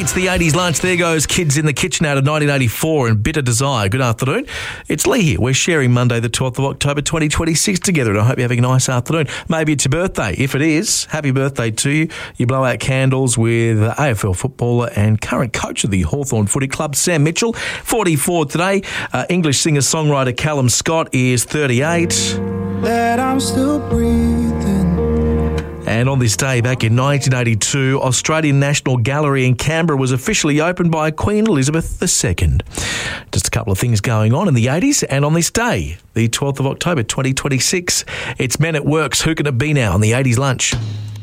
It's the 80s lunch. There goes Kids in the Kitchen out of 1984 and Bitter Desire. Good afternoon. It's Lee here. We're sharing Monday the 12th of October 2026 together, and I hope you're having a nice afternoon. Maybe it's your birthday. If it is, happy birthday to you. You blow out candles with AFL footballer and current coach of the Hawthorn Footy Club, Sam Mitchell, 44 today. English singer-songwriter Callum Scott is 38. That I'm still breathing. And on this day, back in 1982, Australian National Gallery in Canberra was officially opened by Queen Elizabeth II. Just a couple of things going on in the 80s, and on this day, the 12th of October 2026, it's Men at Work's Who Can It Be Now on the 80s lunch.